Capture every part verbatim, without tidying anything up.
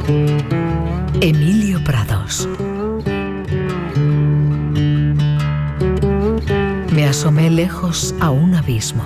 Emilio Prados. Me asomé lejos a un abismo.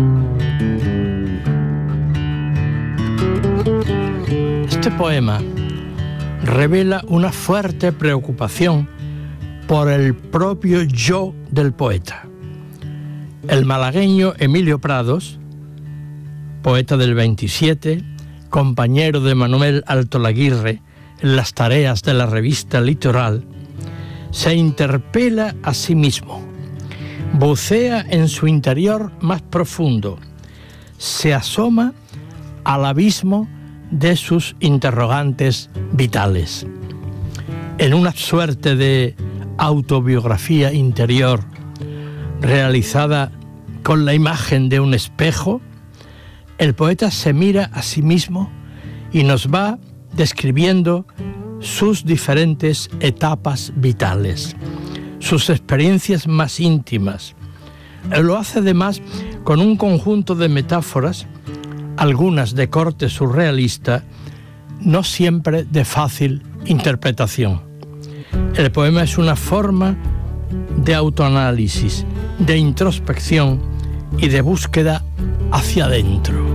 Este poema revela una fuerte preocupación por el propio yo del poeta. El malagueño Emilio Prados, poeta del veintisiete, compañero de Manuel Altolaguirre en las tareas de la revista Litoral, se interpela a sí mismo, bucea en su interior más profundo, se asoma al abismo de sus interrogantes vitales. En una suerte de autobiografía interior realizada con la imagen de un espejo, el poeta se mira a sí mismo y nos va describiendo sus diferentes etapas vitales, sus experiencias más íntimas. Él lo hace además con un conjunto de metáforas, algunas de corte surrealista, no siempre de fácil interpretación. El poema es una forma de autoanálisis, de introspección y de búsqueda hacia adentro.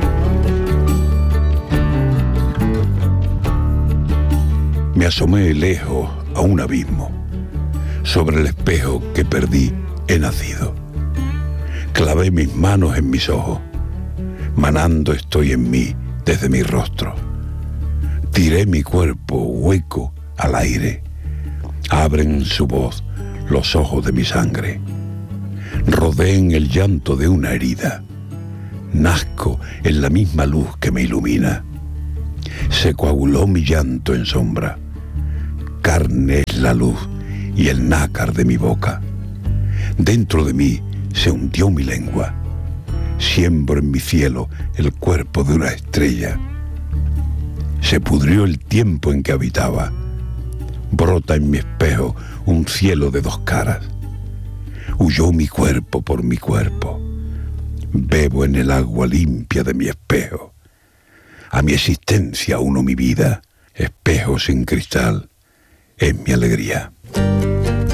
Me asomé lejos a un abismo. Sobre el espejo que perdí he nacido. Clavé mis manos en mis ojos. Manando estoy en mí desde mi rostro. Tiré mi cuerpo hueco al aire. Abren su voz los ojos de mi sangre. Rodé en el llanto de una herida. Nazco en la misma luz que me ilumina. Se coaguló mi llanto en sombra. Carne es la luz y el nácar de mi boca. Dentro de mí se hundió mi lengua. Siembro en mi cielo el cuerpo de una estrella. Se pudrió el tiempo en que habitaba. Brota en mi espejo un cielo de dos caras. Huyó mi cuerpo por mi cuerpo. Bebo en el agua limpia de mi espejo. A mi existencia uno mi vida. Espejo sin cristal es mi alegría.